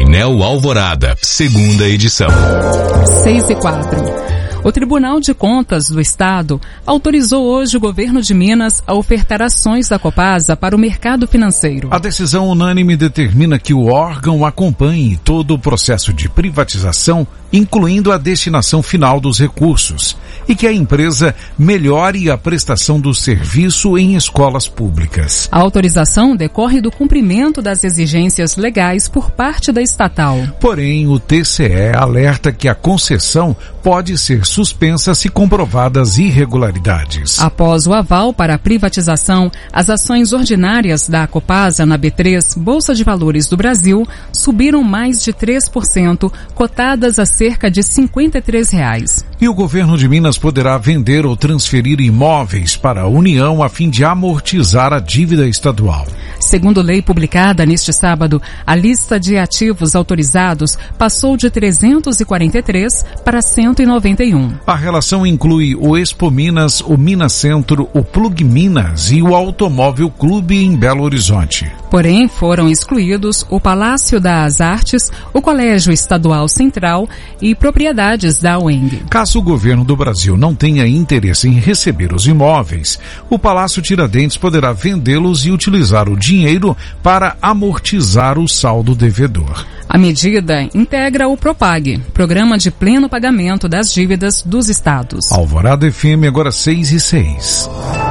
Painel Alvorada, segunda edição. 6:04. O Tribunal de Contas do Estado autorizou hoje o governo de Minas a ofertar ações da Copasa para o mercado financeiro. A decisão unânime determina que o órgão acompanhe todo o processo de privatização, incluindo a destinação final dos recursos, e que a empresa melhore a prestação do serviço em escolas públicas. A autorização decorre do cumprimento das exigências legais por parte da estatal. Porém, o TCE alerta que a concessão pode ser suspensa se comprovadas irregularidades. Após o aval para a privatização, as ações ordinárias da Copasa na B3, Bolsa de Valores do Brasil, subiram mais de 3%, cotadas a cerca de R$ 53. E o governo de Minas poderá vender ou transferir imóveis para a União a fim de amortizar a dívida estadual. Segundo lei publicada neste sábado, a lista de ativos autorizados passou de 343 para 191. A relação inclui o Expo Minas, o Minas Centro, o Plug Minas e o Automóvel Clube em Belo Horizonte. Porém, foram excluídos o Palácio das Artes, o Colégio Estadual Central e propriedades da UENG. Caso o governo do Brasil não tenha interesse em receber os imóveis, o Palácio Tiradentes poderá vendê-los e utilizar o dinheiro para amortizar o saldo devedor. A medida integra o Propag, Programa de Pleno Pagamento das Dívidas dos Estados. Alvorada FM, agora 6:06.